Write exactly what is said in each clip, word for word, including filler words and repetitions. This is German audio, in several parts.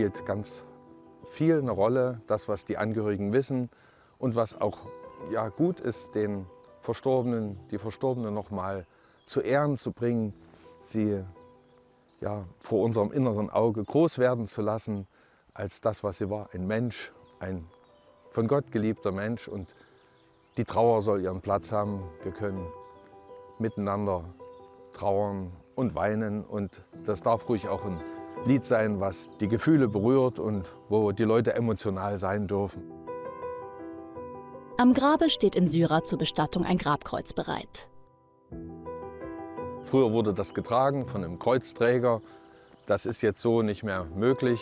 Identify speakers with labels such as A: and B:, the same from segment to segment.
A: spielt ganz viel eine Rolle, das, was die Angehörigen wissen und was auch ja, gut ist, den Verstorbenen, die Verstorbenen noch mal zu Ehren zu bringen, sie ja, vor unserem inneren Auge groß werden zu lassen, als das, was sie war, ein Mensch, ein von Gott geliebter Mensch. Und die Trauer soll ihren Platz haben. Wir können miteinander trauern und weinen, und das darf ruhig auch ein Lied sein, was die Gefühle berührt und wo die Leute emotional sein dürfen.
B: Am Grabe steht in Syra zur Bestattung ein Grabkreuz bereit.
A: Früher wurde das getragen von einem Kreuzträger. Das ist jetzt so nicht mehr möglich.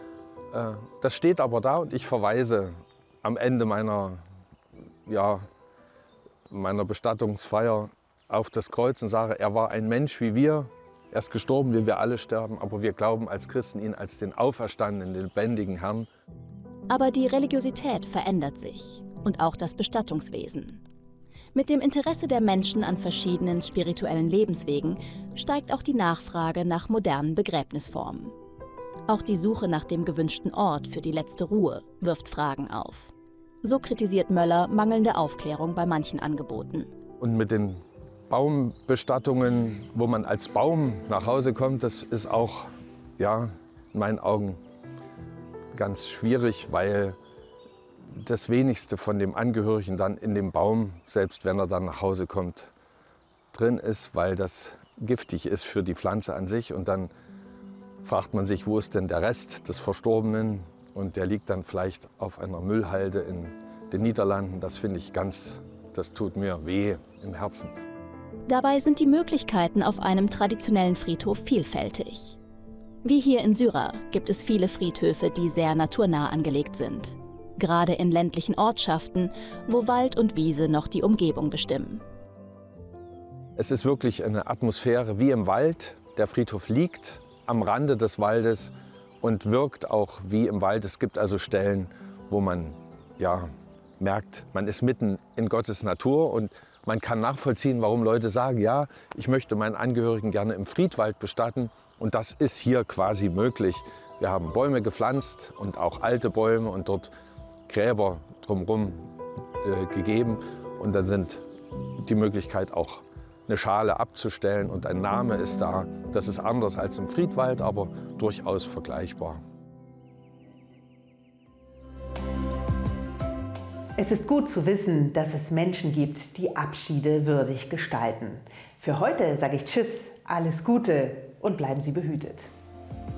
A: Das steht aber da, und ich verweise am Ende meiner, ja, meiner Bestattungsfeier auf das Kreuz und sage, er war ein Mensch wie wir. Er ist gestorben, wie wir alle sterben, aber wir glauben als Christen ihn als den auferstandenen, den lebendigen Herrn.
B: Aber die Religiosität verändert sich und auch das Bestattungswesen. Mit dem Interesse der Menschen an verschiedenen spirituellen Lebenswegen steigt auch die Nachfrage nach modernen Begräbnisformen. Auch die Suche nach dem gewünschten Ort für die letzte Ruhe wirft Fragen auf. So kritisiert Möller mangelnde Aufklärung bei manchen Angeboten.
A: Und mit den Baumbestattungen, wo man als Baum nach Hause kommt, das ist auch ja, in meinen Augen ganz schwierig, weil das Wenigste von dem Angehörigen dann in dem Baum, selbst wenn er dann nach Hause kommt, drin ist, weil das giftig ist für die Pflanze an sich. Und dann fragt man sich, wo ist denn der Rest des Verstorbenen? Und der liegt dann vielleicht auf einer Müllhalde in den Niederlanden. Das finde ich ganz, das tut mir weh im Herzen.
B: Dabei sind die Möglichkeiten auf einem traditionellen Friedhof vielfältig. Wie hier in Syra gibt es viele Friedhöfe, die sehr naturnah angelegt sind. Gerade in ländlichen Ortschaften, wo Wald und Wiese noch die Umgebung bestimmen.
A: Es ist wirklich eine Atmosphäre wie im Wald. Der Friedhof liegt am Rande des Waldes und wirkt auch wie im Wald. Es gibt also Stellen, wo man ja, merkt, man ist mitten in Gottes Natur, und man kann nachvollziehen, warum Leute sagen, ja, ich möchte meinen Angehörigen gerne im Friedwald bestatten, und das ist hier quasi möglich. Wir haben Bäume gepflanzt und auch alte Bäume und dort Gräber drumherum äh, gegeben, und dann sind die Möglichkeit auch eine Schale abzustellen und ein Name ist da. Das ist anders als im Friedwald, aber durchaus vergleichbar.
C: Es ist gut zu wissen, dass es Menschen gibt, die Abschiede würdig gestalten. Für heute sage ich Tschüss, alles Gute und bleiben Sie behütet.